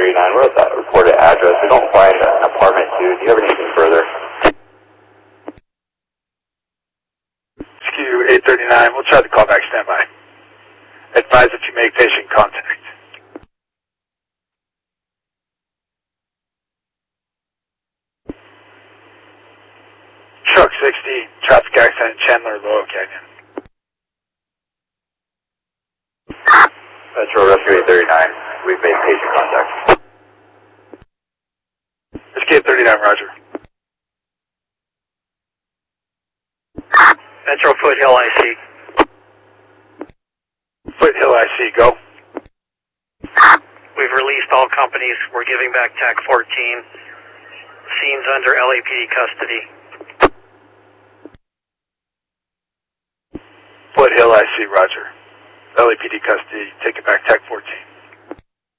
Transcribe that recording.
839, we're at that reported address. We don't find an apartment 2. Do you have anything further? SKU 839, we'll try to call back standby. Advise if you make patient contact. Truck 60, traffic accident, Chandler, Laurel Canyon. Metro Rescue 839, we've made patient contact. SK 839, roger. Metro Foothill IC. Foothill IC, go. We've released all companies. We're giving back TAC 14. Scenes under LAPD custody. Foothill IC, roger. LAPD custody, taken